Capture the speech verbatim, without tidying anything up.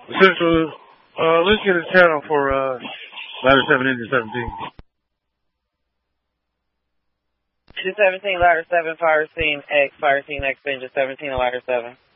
Central, uh, let's get a channel for, uh, ladder seven, engine seventeen. Engine seventeen, ladder seven, fire scene X, fire scene X, engine seventeen, ladder seven.